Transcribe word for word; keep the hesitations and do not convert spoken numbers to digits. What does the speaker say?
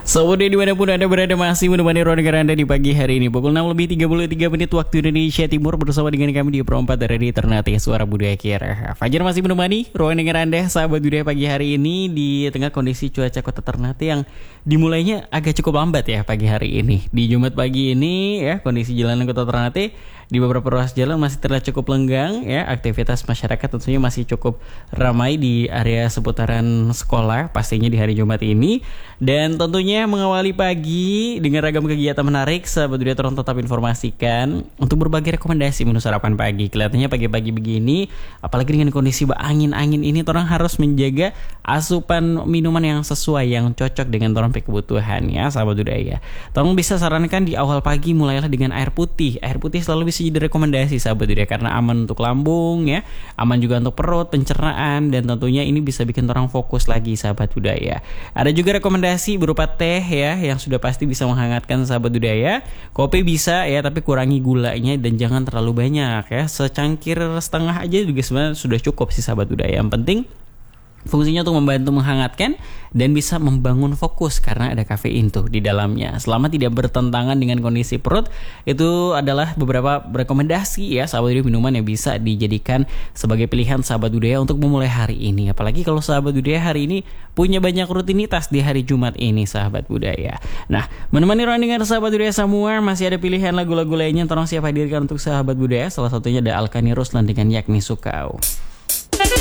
Sobat dimanapun Anda berada masih menemani ruang dengar Anda di pagi hari ini pukul enam lebih tiga puluh tiga menit waktu Indonesia Timur bersama dengan kami di Pro empat dari Ternate Suara Budaya Kira. Fajar masih menemani ruang dengar Anda sahabat budaya pagi hari ini di tengah kondisi cuaca kota Ternate yang dimulainya agak cukup lambat ya pagi hari ini. Di Jumat pagi ini ya kondisi jalanan kota Ternate di beberapa ruas jalan masih terlihat cukup lenggang ya, aktivitas masyarakat tentunya masih cukup ramai di area seputaran sekolah pastinya di hari Jumat ini. Dan tentunya mengawali pagi dengan ragam kegiatan menarik, sahabat budaya tolong tetap informasikan untuk berbagi rekomendasi menu sarapan pagi. Kelihatannya pagi-pagi begini, apalagi dengan kondisi angin-angin ini, orang harus menjaga asupan minuman yang sesuai, yang cocok dengan orang kebutuhan ya, sahabat budaya. Tolong bisa sarankan di awal pagi mulailah dengan air putih. Air putih selalu bisa jadi rekomendasi sahabat budaya karena aman untuk lambung ya, aman juga untuk perut, pencernaan, dan tentunya ini bisa bikin orang fokus lagi sahabat budaya. Ada juga rekomendasi berupa teh ya, yang sudah pasti bisa menghangatkan sahabat budaya. Kopi bisa ya, tapi kurangi gulanya dan jangan terlalu banyak ya. Secangkir setengah aja juga sebenarnya sudah cukup sih sahabat budaya. Yang penting fungsinya untuk membantu menghangatkan dan bisa membangun fokus karena ada kafein tuh di dalamnya. Selama tidak bertentangan dengan kondisi perut, itu adalah beberapa rekomendasi ya sahabat budaya minuman yang bisa dijadikan sebagai pilihan sahabat budaya untuk memulai hari ini. Apalagi kalau sahabat budaya hari ini punya banyak rutinitas di hari Jumat ini sahabat budaya. Nah, menemani ruang dengar sahabat budaya semua, masih ada pilihan lagu-lagu lainnya yang tolong siap hadirkan untuk sahabat budaya. Salah satunya ada Alkani Ruslan dengan Yakni Sukau.